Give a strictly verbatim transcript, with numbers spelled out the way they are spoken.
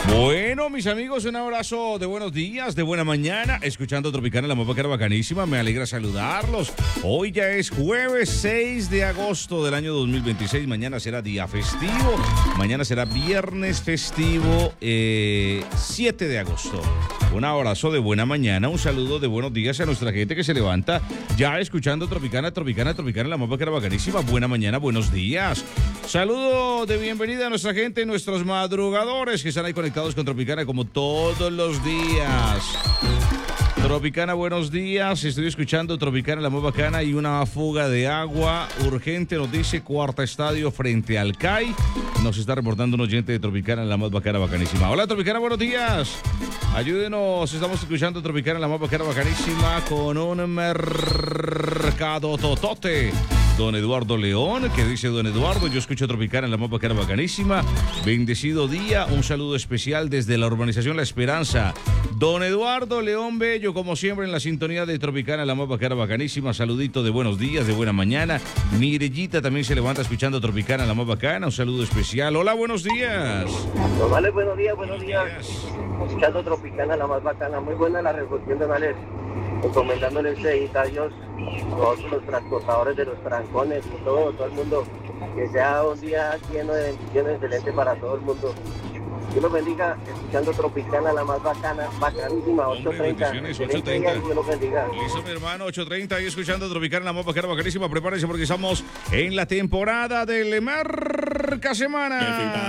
Bueno, mis amigos, un abrazo de buenos días, de buena mañana, escuchando Tropicana, la más bacana, bacanísima, me alegra saludarlos. Hoy ya es jueves seis de agosto del año dos mil veintiséis, mañana será día festivo, mañana será viernes festivo eh, siete de agosto. Un abrazo de buena mañana, un saludo de buenos días a nuestra gente que se levanta ya escuchando Tropicana, Tropicana, Tropicana, la más bacana, bacanísima, buena mañana, buenos días. Saludo de bienvenida a nuestra gente, nuestros madrugadores que están ahí conectados con Tropicana como todos los días. Tropicana, buenos días. Estoy escuchando Tropicana, la más bacana, y una fuga de agua urgente, nos dice Cuarta Estadio frente al C A I. Nos está reportando un oyente de Tropicana, la más bacana, bacanísima. Hola, Tropicana, buenos días. Ayúdenos, estamos escuchando Tropicana, la más bacana, bacanísima, con un mercado totote. Don Eduardo León, que dice Don Eduardo, yo escucho Tropicana, la más bacana, bacanísima. Bendecido día, un saludo especial desde la urbanización La Esperanza. Don Eduardo León Bello, como siempre en la sintonía de Tropicana, la más bacana, bacanísima. Saludito de buenos días, de buena mañana. Mirellita también se levanta escuchando Tropicana, la más bacana. Un saludo especial. Hola, buenos días. Vale, buenos días, buenos días. Escuchando Tropicana, la más bacana. Muy buena la reflexión de Valer. Encomendándole seis a Dios, todos los transportadores de los trancones, todo, todo el mundo. Que sea un día lleno de bendiciones, excelente para todo el mundo. Dios los bendiga, escuchando Tropicana, la más bacana, bacanísima, ocho treinta. ocho treinta. Dios los bendiga. Listo, mi hermano, ocho treinta, y escuchando Tropicana, la más bacana, bacanísima. Prepárense porque estamos en la temporada del Merca Semana.